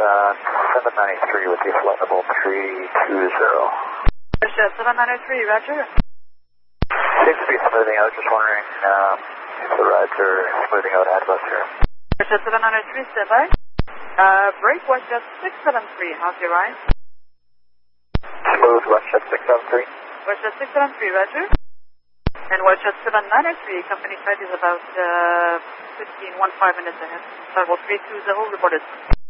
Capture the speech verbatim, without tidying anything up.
uh, seven ninety-three with you, flight level three two zero. Jet seven ninety-three, roger. Seems to be smoothing out, just wondering um, if the rides are smoothing out ahead of us here. Jet seven ninety-three, stand by. Uh, break, WestJet six seven three, how's your ride? Smooth, WestJet six seven three. WestJet six seven three, roger. And WestJet seven ninety-three, company side is about uh, fifteen, one five minutes ahead. Level three two zero, reported.